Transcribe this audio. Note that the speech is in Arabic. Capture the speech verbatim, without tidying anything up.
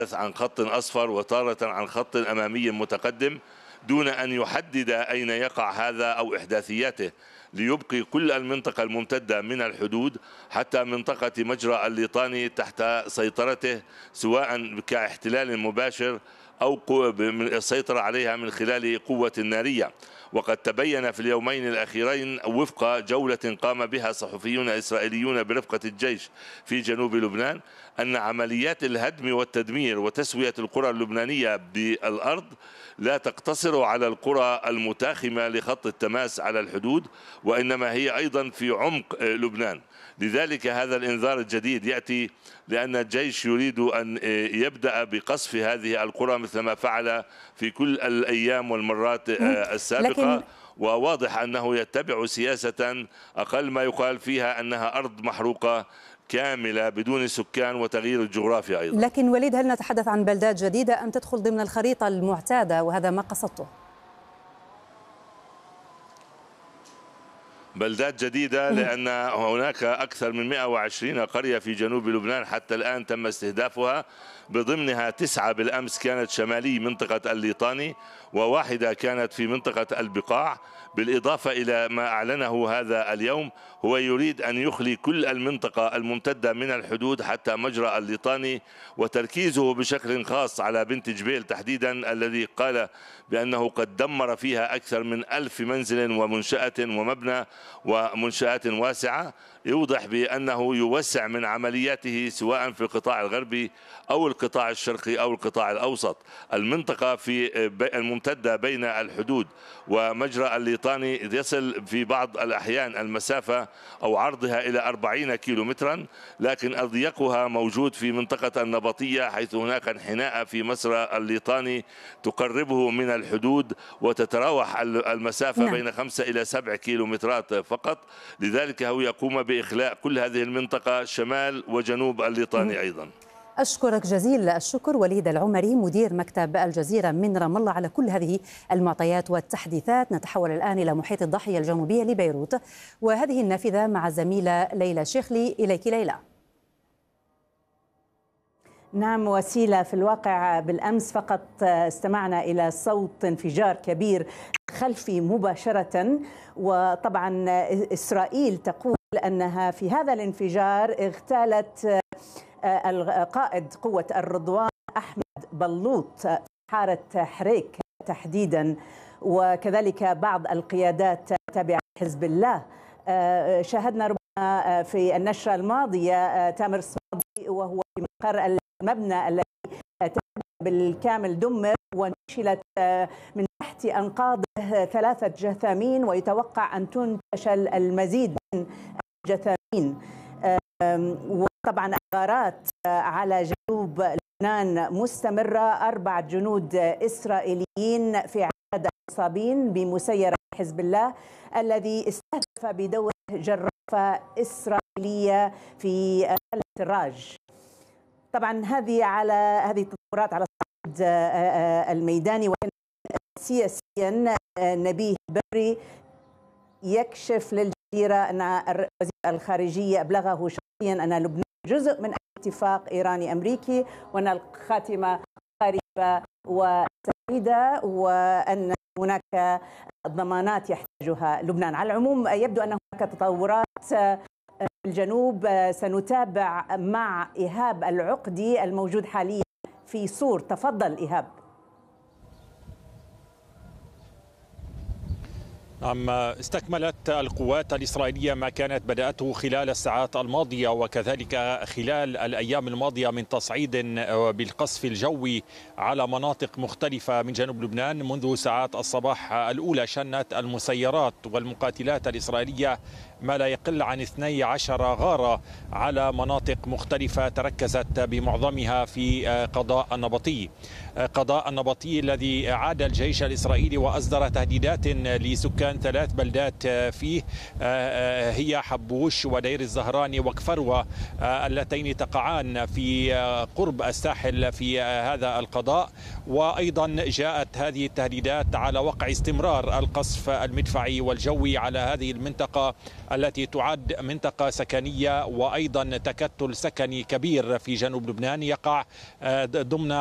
عن خط أصفر وتارة عن خط أمامي متقدم دون أن يحدد أين يقع هذا أو إحداثياته، ليبقي كل المنطقة الممتدة من الحدود حتى منطقة مجرى الليطاني تحت سيطرته، سواء كاحتلال مباشر أو السيطرة عليها من خلال قوة نارية. وقد تبين في اليومين الأخيرين وفق جولة قام بها صحفيون إسرائيليون برفقة الجيش في جنوب لبنان أن عمليات الهدم والتدمير وتسوية القرى اللبنانية بالأرض لا تقتصر على القرى المتاخمة لخط التماس على الحدود، وإنما هي أيضا في عمق لبنان. لذلك هذا الإنذار الجديد يأتي لأن الجيش يريد أن يبدأ بقصف هذه القرى مثل ما فعل في كل الأيام والمرات السابقة. لكن وواضح أنه يتبع سياسة أقل ما يقال فيها أنها أرض محروقة كاملة بدون سكان وتغيير الجغرافيا أيضا. لكن وليد، هل نتحدث عن بلدات جديدة أم تدخل ضمن الخريطة المعتادة وهذا ما قصدته؟ بلدات جديدة لأن هناك أكثر من مئة وعشرين قرية في جنوب لبنان حتى الآن تم استهدافها، بضمنها تسعة بالأمس كانت شمالي منطقة الليطاني وواحدة كانت في منطقة البقاع، بالإضافة إلى ما أعلنه هذا اليوم هو يريد أن يخلي كل المنطقة الممتدة من الحدود حتى مجرى الليطاني، وتركيزه بشكل خاص على بنت جبيل تحديدا الذي قال بأنه قد دمر فيها أكثر من ألف منزل ومنشأة ومبنى ومنشآت واسعة، يوضح بأنه يوسع من عملياته سواء في القطاع الغربي أو القطاع الشرقي أو القطاع الأوسط. المنطقة في الممتدة بين الحدود ومجرى الليطاني يصل في بعض الأحيان المسافة أو عرضها إلى أربعين كيلو مترا، لكن أضيقها موجود في منطقة النبطية حيث هناك انحناء في مسرى الليطاني تقربه من الحدود وتتراوح المسافة نعم. بين خمسة إلى سبع كيلو مترات فقط. لذلك هو يقوم بإخلاء كل هذه المنطقة شمال وجنوب الليطاني أيضا. أشكرك جزيل الشكر وليد العمري مدير مكتب الجزيرة من رام الله على كل هذه المعطيات والتحديثات. نتحول الآن إلى محيط الضاحية الجنوبية لبيروت وهذه النافذة مع الزميلة ليلى شيخلي. إليك ليلى. نعم وسيلة، في الواقع بالأمس فقط استمعنا إلى صوت انفجار كبير خلفي مباشرة، وطبعا إسرائيل تقول أنها في هذا الانفجار اغتالت قائد قوة الرضوان أحمد بلوط في حارة حريك تحديدا، وكذلك بعض القيادات التابعة لحزب الله. شاهدنا ربما في النشرة الماضية تامر الصمدي وهو في مقر المبنى الذي بالكامل دمر ونشلت من تحت أنقاضه ثلاثة جثامين، ويتوقع أن تنتشل المزيد من الجثامين. وطبعا الغارات على جنوب لبنان مستمرة، أربع جنود إسرائيليين في عدد المصابين بمسيرة حزب الله الذي استهدف بدور جرافة إسرائيلية في قلعة الراج. طبعا هذه على هذه التطورات على الصعيد الميداني. وكان سياسيا نبيه بري يكشف للجزيرة أن وزير الخارجية أبلغه شخصيا أن لبنان جزء من اتفاق إيراني أمريكي وأن الخاتمة قريبة وسعيدة وأن هناك ضمانات يحتاجها لبنان. على العموم يبدو أن هناك تطورات في الجنوب. سنتابع مع إيهاب العقدي الموجود حاليا في صور. تفضل إيهاب. نعم، استكملت القوات الإسرائيلية ما كانت بدأته خلال الساعات الماضية وكذلك خلال الأيام الماضية من تصعيد بالقصف الجوي على مناطق مختلفة من جنوب لبنان. منذ ساعات الصباح الأولى شنت المسيرات والمقاتلات الإسرائيلية ما لا يقل عن اثني عشر غارة على مناطق مختلفة تركزت بمعظمها في قضاء النبطي. قضاء النبطي الذي أعاد الجيش الإسرائيلي وأصدر تهديدات لسكان تقريبا ثلاث بلدات فيه هي حبوش ودير الزهراني وكفروة اللتين تقعان في قرب الساحل في هذا القضاء. وأيضا جاءت هذه التهديدات على وقع استمرار القصف المدفعي والجوي على هذه المنطقة التي تعد منطقة سكنية وأيضا تكتل سكني كبير في جنوب لبنان يقع ضمن